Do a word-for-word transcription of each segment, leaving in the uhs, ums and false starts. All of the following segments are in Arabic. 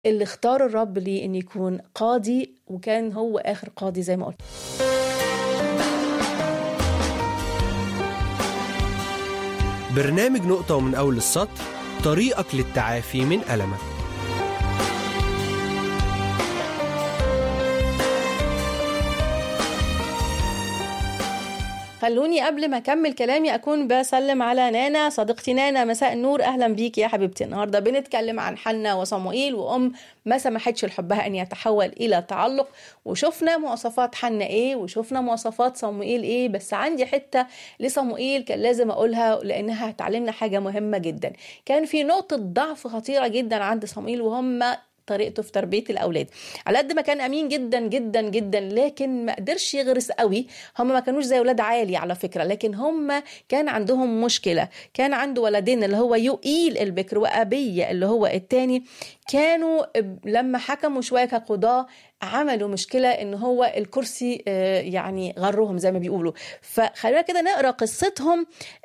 اللي اختار الرب ليه ان يكون قاضي، وكان هو اخر قاضي زي ما قلت. برنامج نقطة ومن أول السطر، طريقك للتعافي من ألمك. خلوني قبل ما أكمل كلامي أكون بسلم على نانا صديقتي. نانا مساء النور، أهلا بيك يا حبيبتي. النهاردة بنتكلم عن حنا وصموئيل، وأم ما سمحتش لحبها أن يتحول إلى تعلق، وشفنا مواصفات حنا إيه وشفنا مواصفات صموئيل إيه. بس عندي حتة لصموئيل كان لازم أقولها لأنها هتعلمنا حاجة مهمة جدا. كان في نقطة ضعف خطيرة جدا عند صموئيل، وهم طريقته في تربية الأولاد. على قد ما كان أمين جدا جدا جدا، لكن ما قدرش يغرس قوي. هم ما كانوش زي ولاد عالي على فكرة، لكن هم كان عندهم مشكلة. كان عنده ولدين اللي هو يوئيل البكر وأبية اللي هو التاني، كانوا لما حكموا شوية كقضاء عملوا مشكلة ان هو الكرسي يعني غرهم زي ما بيقولوا. فخلينا كده نقرأ قصتهم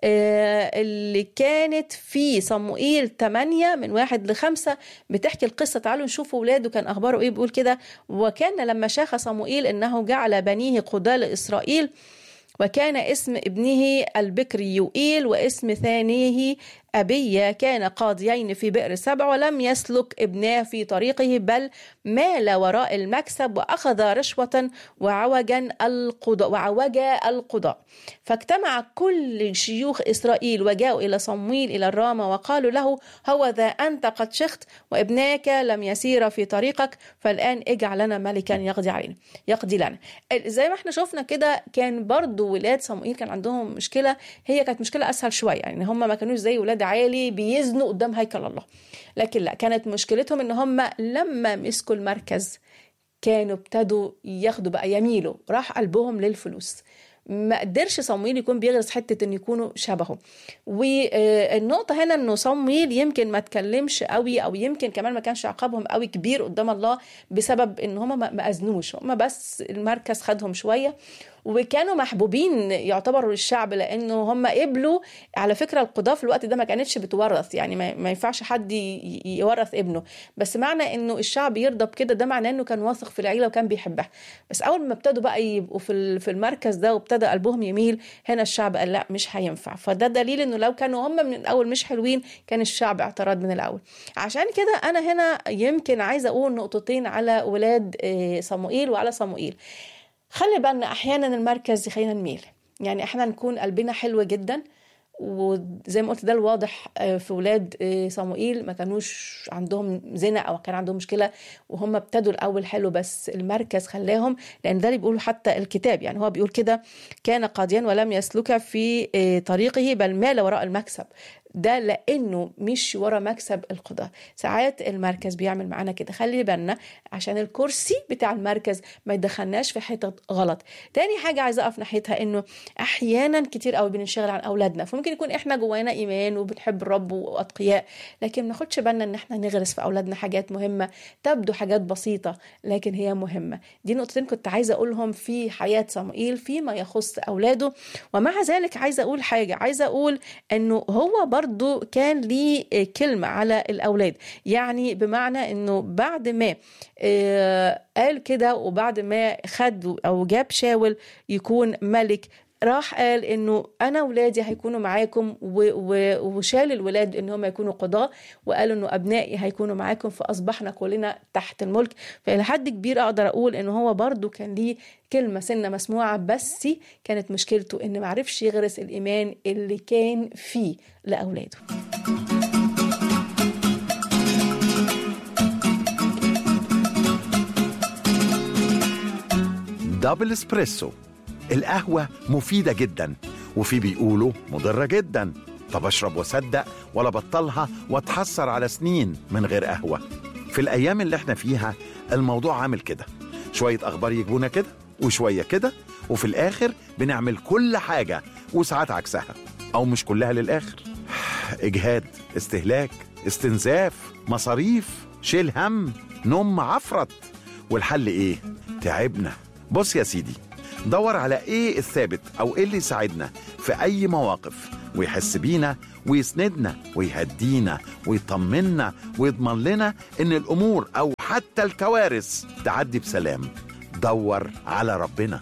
اللي كانت في صموئيل ثمانية من واحد لخمسة، بتحكي القصة. تعالوا نشوف ولاده كان أخباره ايه. بيقول كده: وكان لما شاخ صموئيل انه جعل بنيه قضاة لإسرائيل، وكان اسم ابنه البكر يوئيل واسم ثانيه أبية، كان قاضيين في بئر سبع، ولم يسلك ابناه في طريقه، بل مال وراء المكسب وأخذ رشوة وعوجا القضاء وعوج القضاء. فاجتمع كل شيوخ إسرائيل وجاءوا إلى صموئيل إلى الرامة وقالوا له: هوذا أنت قد شخت وابناك لم يسير في طريقك، فالآن اجعل لنا ملكا يقضي علينا يقضي لنا. زي ما احنا شفنا كده، كان برضو ولاد صموئيل كان عندهم مشكلة. هي كانت مشكلة أسهل شوية، يعني هم ما كانوش زي ولاد عالي بيزنوا قدام هيكل الله، لكن لا، كانت مشكلتهم ان هم لما مسكوا المركز كانوا ابتدوا ياخدوا بقى يميلوا، راح قلبهم للفلوس. ما قدرش صموئيل يكون بيغرس حتة ان يكونوا شبهه. والنقطة هنا انه صموئيل يمكن ما تكلمش قوي، او يمكن كمان ما كانش عقابهم قوي كبير قدام الله، بسبب ان هم ما اذنوش، هم بس المركز خدهم شوية، وكانوا محبوبين يعتبروا للشعب، لانه هم قبلوا. على فكرة القضاة في الوقت ده ما كانتش بتورث، يعني ما ينفعش حد يورث ابنه، بس معنى انه الشعب يرضى بكده ده معناه انه كان واثق في العيلة وكان بيحبها. بس اول ما ابتدوا بقى يبقوا في في المركز ده وابتدى قلبهم يميل، هنا الشعب قال لا مش هينفع. فده دليل انه لو كانوا هم من الاول مش حلوين كان الشعب اعترض من الاول. عشان كده انا هنا يمكن عايزة اقول نقطتين على ولاد صموئيل وعلى صموئيل. خلي بالنا احيانا المركز يخلينا نميل، يعني احنا نكون قلبنا حلو جدا، وزي ما قلت ده الواضح في ولاد صموئيل، ما كانوش عندهم زنا او كان عندهم مشكله، وهم ابتدوا الاول حلو بس المركز خلاهم. لان ده اللي بيقولوا حتى الكتاب، يعني هو بيقول كده: كان قاضيا ولم يسلك في طريقه، بل مال وراء المكسب. ده لانه مش ورا مكسب القضاء. ساعات المركز بيعمل معانا كده، خلي بالنا عشان الكرسي بتاع المركز ما يدخلناش في حته غلط. تاني حاجه عايزه اقف ناحيتها، انه احيانا كتير قوي بننشغل عن اولادنا، فممكن يكون احنا جوانا ايمان وبنحب الرب واتقياء، لكن ما ناخدش بالنا ان احنا نغرس في اولادنا حاجات مهمه، تبدو حاجات بسيطه لكن هي مهمه. دي نقطتين كنت عايزه اقولهم في حياه صموئيل فيما يخص اولاده. ومع ذلك عايزه اقول حاجه، عايزه اقول انه هو برضه كان ليه كلمة على الأولاد، يعني بمعنى أنه بعد ما قال كده وبعد ما خد أو جاب شاول يكون ملك، راح قال انه انا ولادي هيكونوا معاكم، وشال الولاد انهم يكونوا قضاء، وقال انه ابنائي هيكونوا معاكم، فاصبحنا كلنا تحت الملك. فإلى حد كبير اقدر اقول انه هو برضو كان ليه كلمة سنة مسموعة، بس كانت مشكلته ان معرفش يغرس الايمان اللي كان فيه لاولاده. دبل اسبريسو، القهوة مفيدة جدا، وفي بيقولوا مضرة جدا. طب اشرب وصدق ولا بطلها واتحسر على سنين من غير قهوة؟ في الأيام اللي احنا فيها الموضوع عامل كده، شوية أخبار يجبونا كده وشوية كده، وفي الآخر بنعمل كل حاجة وساعات عكسها، أو مش كلها للآخر. إجهاد، استهلاك، استنزاف، مصاريف، شيل هم، نوم عفرت. والحل إيه؟ تعبنا. بص يا سيدي، دور على ايه الثابت او ايه اللي يساعدنا في اي مواقف ويحس بينا ويسندنا ويهدينا ويطمنا ويضمن لنا إن الأمور أو حتى الكوارث تعدي بسلام. دور على ربنا.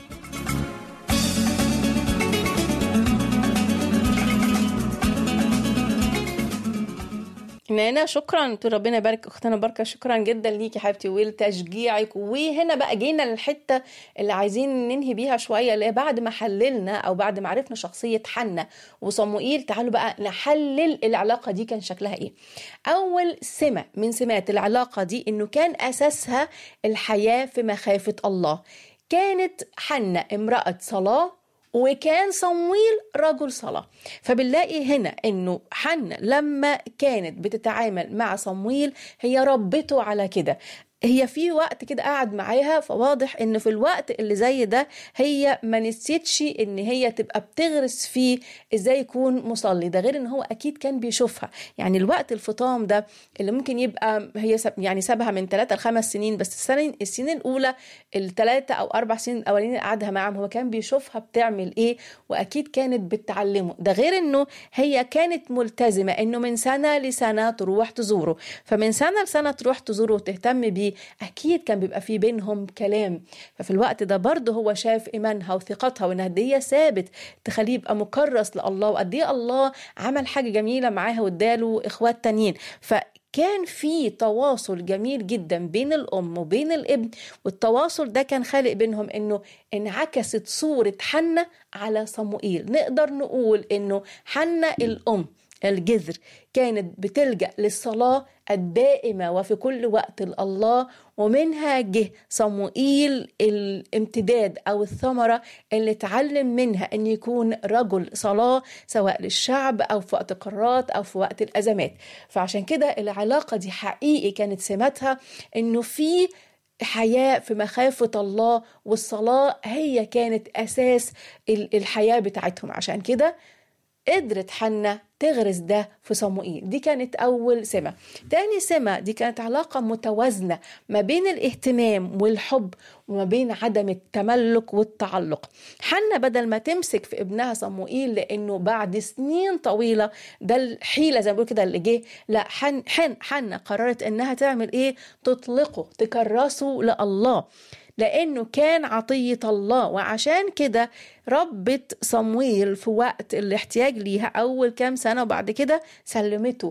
نانا شكرا، ربنا يبارك اختنا بركه، شكرا جدا ليكي حبيبتي ولتشجيعك. وهنا بقى جينا للحته اللي عايزين ننهي بيها شويه، اللي بعد ما حللنا او بعد ما عرفنا شخصيه حنا وصموئيل، تعالوا بقى نحلل العلاقه دي كان شكلها ايه. اول سمه من سمات العلاقه دي انه كان اساسها الحياه في مخافه الله. كانت حنا امراه صلاه وكان صمويل رجل صلاة. فبنلاقي هنا انه حنا لما كانت بتتعامل مع صمويل هي ربته على كده. هي في وقت كده قاعد معاها، فواضح ان في الوقت اللي زي ده هي ما نسيتش ان هي تبقى بتغرس فيه ازاي يكون مصلي. ده غير ان هو اكيد كان بيشوفها، يعني الوقت الفطام ده اللي ممكن يبقى هي سب يعني سابها من ثلاثة لخمس سنين، بس السنين السنين الاولى الثلاثه او اربع سنين الاولين قعدها معاهم هو كان بيشوفها بتعمل ايه، واكيد كانت بتعلمه. ده غير انه هي كانت ملتزمه انه من سنه لسنه تروح تزوره، فمن سنه لسنه تروح تزوره وتهتم بيه، أكيد كان بيبقى في بينهم كلام. ففي الوقت ده برضه هو شاف إيمانها وثقتها وإنها دي ثابت تخليه يبقى مكرس لله، وقد ايه الله عمل حاجة جميلة معاها واداله إخوات تانيين. فكان في تواصل جميل جدا بين الأم وبين الابن، والتواصل ده كان خالق بينهم إنه انعكست صورة حنا على صموئيل. نقدر نقول إنه حنا الأم الجذر كانت بتلجأ للصلاة الدائمة وفي كل وقت لله، ومنها جه صموئيل الامتداد أو الثمرة اللي تعلم منها أن يكون رجل صلاة سواء للشعب أو في وقت قرارات أو في وقت الأزمات. فعشان كده العلاقة دي حقيقي كانت سمتها أنه في حياة في مخافة الله، والصلاة هي كانت أساس الحياة بتاعتهم. عشان كده قدرت حنا تغرس ده في صموئيل. دي كانت أول سمة. تاني سمة دي كانت علاقة متوازنة ما بين الاهتمام والحب وما بين عدم التملك والتعلق. حنا بدل ما تمسك في ابنها صموئيل لأنه بعد سنين طويلة ده الحيلة زي ما بقول كده اللي جه، لا حن حن حنا قررت إنها تعمل إيه؟ تطلقه، تكرسه لله، لأنه كان عطية الله. وعشان كده ربت صمويل في وقت الاحتياج ليها أول كام سنة، وبعد كده سلمته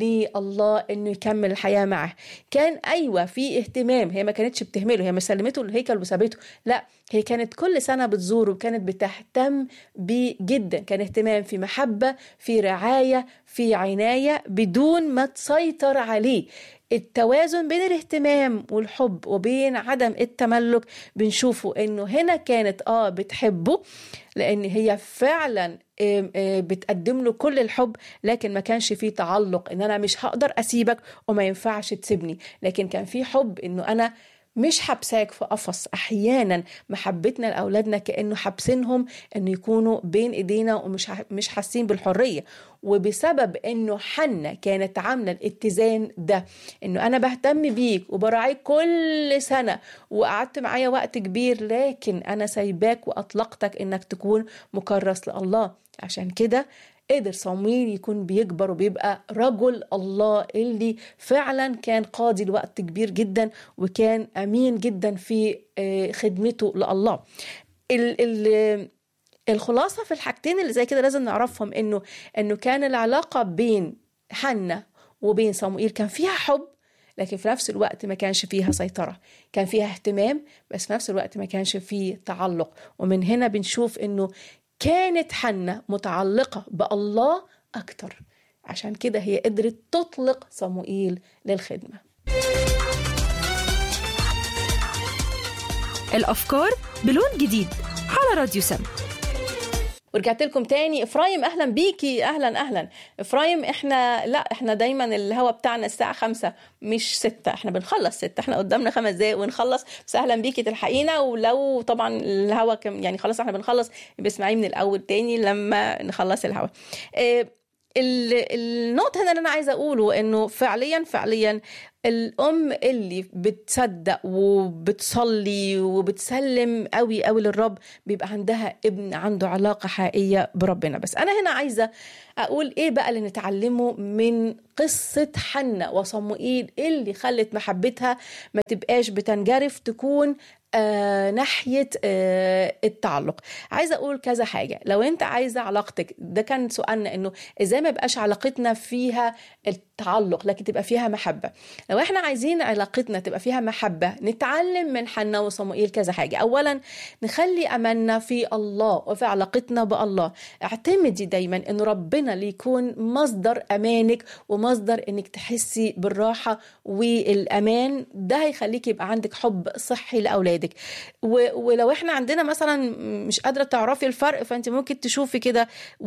لله إنه يكمل الحياة معه. كان أيوة في اهتمام، هي ما كانتش بتهمله، هي ما سلمته الهيكل وسابته، لا هي كانت كل سنة بتزوره وكانت بتهتم بيه جدا. كان اهتمام في محبة، في رعاية، في عناية، بدون ما تسيطر عليه. التوازن بين الاهتمام والحب وبين عدم التملك بنشوفه انه هنا كانت اه بتحبه لان هي فعلا بتقدم له كل الحب، لكن ما كانش فيه تعلق ان انا مش هقدر اسيبك وما ينفعش تسيبني. لكن كان فيه حب انه انا مش حبساك في قفص. احيانا محبتنا لاولادنا كانه حابسينهم انه يكونوا بين ايدينا ومش مش حاسين بالحريه. وبسبب انه حنا كانت عامله الاتزان ده، انه انا بهتم بيك وبراعيك كل سنه وقعدت معايا وقت كبير، لكن انا سايباك واطلقتك انك تكون مكرس لله. عشان كده قدر صموئيل يكون بيكبر وبيبقى رجل الله اللي فعلا كان قاضي لوقت كبير جدا وكان أمين جدا في خدمته لله. ال ال الخلاصة في الحاجتين اللي زي كده لازم نعرفهم انه انه كان العلاقة بين حنا وبين صموئيل كان فيها حب، لكن في نفس الوقت ما كانش فيها سيطرة. كان فيها اهتمام بس في نفس الوقت ما كانش فيه تعلق. ومن هنا بنشوف انه كانت حنا متعلقة بالله أكتر، عشان كده هي قدرت تطلق صموئيل للخدمة. الأفكار بلون جديد على راديو سم. ورجعت لكم تاني. إفرايم أهلا بيكي. أهلا أهلا إفرايم. إحنا لا إحنا دايما الهوا بتاعنا الساعة خمسة مش ستة، إحنا بنخلص ستة، إحنا قدامنا خمس دقايق ونخلص. بس أهلا بيكي تلحقينا، ولو طبعا الهوا كم يعني خلاص إحنا بنخلص بسمعي من الأول تاني لما نخلص الهوا. إيه النقطة هنا اللي أنا عايزة أقوله إنه فعليا فعليا الأم اللي بتصدق وبتصلي وبتسلم قوي قوي للرب بيبقى عندها ابن عنده علاقة حقيقية بربنا. بس أنا هنا عايزة أقول إيه بقى اللي نتعلمه من قصة حنا وصموئيل اللي خلت محبتها ما تبقاش بتنجرف، تكون آه ناحية آه التعلق. عايزة أقول كذا حاجة. لو أنت عايزة علاقتك، ده كان سؤالنا، إنه إزاي ما بقاش علاقتنا فيها التعلق لكن تبقى فيها محبة. لو إحنا عايزين علاقتنا تبقى فيها محبة، نتعلم من حنا وصموئيل كذا حاجة. أولا، نخلي أملنا في الله وفي علاقتنا بالله. اعتمدي دايما إن ربنا اللي يكون مصدر أمانك ومصدر إنك تحسي بالراحة والأمان. ده هيخليك يبقى عندك حب صحي لأولادك. ولو احنا عندنا مثلا مش قادرة تعرفي الفرق، فانت ممكن تشوفي كده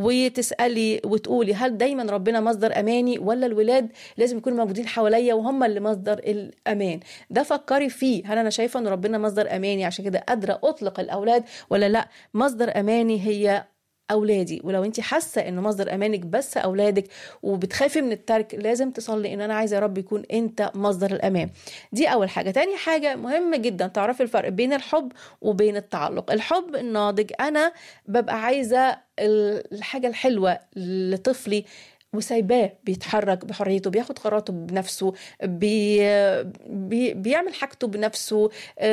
وتسألي وتقولي هل دايما ربنا مصدر أماني، ولا الولاد لازم يكونوا موجودين حواليا وهم اللي مصدر الأمان؟ ده فكري فيه. هل أنا شايفة أن ربنا مصدر أماني عشان كده قادرة أطلق الأولاد، ولا لا مصدر أماني هي أولادي؟ ولو أنت حاسة إنه مصدر أمانك بس أولادك وبتخافي من الترك، لازم تصلي إن أنا عايزة يا رب يكون أنت مصدر الأمان. دي أول حاجة. تاني حاجة مهمة جدا تعرفي الفرق بين الحب وبين التعلق. الحب الناضج، أنا ببقى عايزة الحاجة الحلوة لطفلي وسايباه بيتحرك بحريته، بياخد قراراته بنفسه، بي بي بيعمل حاجته بنفسه،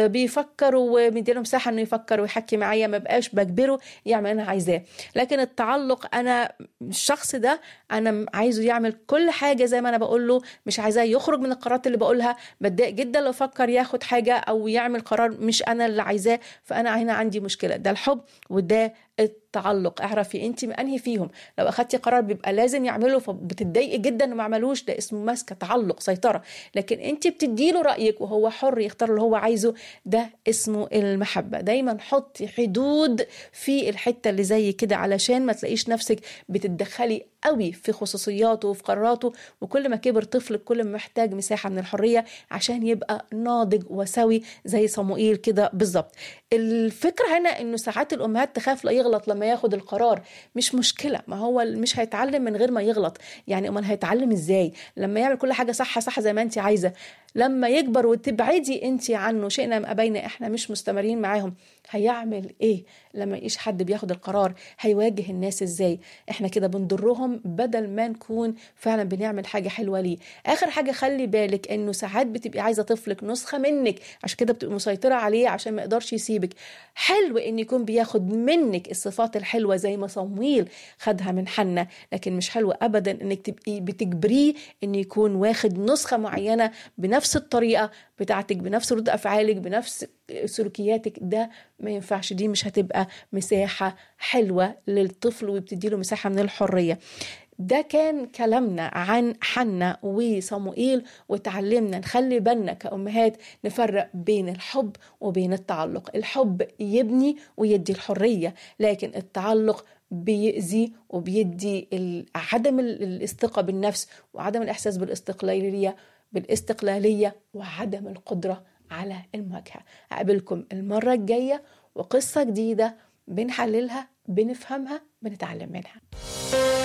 بيفكر ومديله مساحة انه يفكر ويحكي معايا، ما بقاش بجبره يعمل انا عايزاه. لكن التعلق، انا الشخص ده انا عايزه يعمل كل حاجة زي ما انا بقول له، مش عايزاه يخرج من القرارات اللي بقولها. بتضايق جدا لو فكر ياخد حاجة او يعمل قرار مش انا اللي عايزاه، فانا هنا عندي مشكلة. ده الحب وده التعلق. اعرفي انت انهي فيهم. لو اخدتي قرار بيبقى لازم يعمله فبتتضايقي جدا انه ما عملوش، ده اسمه ماسكه تعلق، سيطره. لكن انت بتديله رايك وهو حر يختار اللي هو عايزه، ده اسمه المحبه. دايما حطي حدود في الحته اللي زي كده علشان ما تلاقيش نفسك بتتدخلي قوي في خصوصياته وفي قراراته. وكل ما كبر طفلك كل ما محتاج مساحه من الحريه عشان يبقى ناضج وسوي زي صموئيل كده بالظبط. الفكره هنا انه ساعات الامهات تخاف لا يغلط لما ياخد القرار. مش مشكله، ما هو مش هيتعلم من غير ما يغلط. يعني امال هيتعلم ازاي؟ لما يعمل كل حاجه صح صح زي ما انت عايزه. لما يكبر وتبعدي انت عنه شئنا ام ابينا، احنا مش مستمرين معاهم، هيعمل ايه لما يقيش حد بياخد القرار؟ هيواجه الناس ازاي؟ احنا كده بنضرهم بدل ما نكون فعلا بنعمل حاجه حلوه ليه. اخر حاجه خلي بالك انه ساعات بتبقي عايزه طفلك نسخه منك، عشان كده بتبقي مسيطره عليه عشان ما يقدرش يسيبك. حلو ان يكون بياخد منك الصفات الحلوه زي ما صمويل خدها من حنا، لكن مش حلو ابدا انك تبقي بتجبريه ان يكون واخد نسخه معينه بنفس الطريقه بتاعتك، بنفس رد افعالك، بنفس سلوكياتك. ده ما ينفعش. دي مش هتبقى مساحه حلوه للطفل وبتديله مساحه من الحريه. ده كان كلامنا عن حنا وصموئيل، وتعلمنا نخلي بالنا كأمهات نفرق بين الحب وبين التعلق. الحب يبني ويدي الحرية، لكن التعلق بيأذي وبيدي عدم الثقة بالنفس وعدم الإحساس بالاستقلالية بالاستقلالية وعدم القدرة على المواجهة. أقابلكم المرة الجاية وقصة جديدة بنحللها، بنفهمها، بنتعلم منها.